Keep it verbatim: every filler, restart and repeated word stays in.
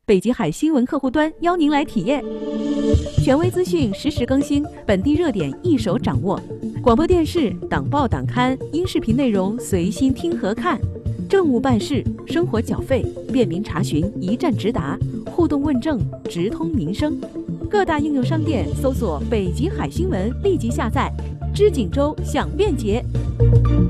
北极海新闻客户端邀您来体验。权威资讯实时更新，本地热点一手掌握。广播电视、党报党刊、音视频内容随心听和看。政务办事、生活缴费，便民查询，一站直达，互动问政，直通民生。各大应用商店搜索“北极海新闻”，立即下载。知锦州享便捷。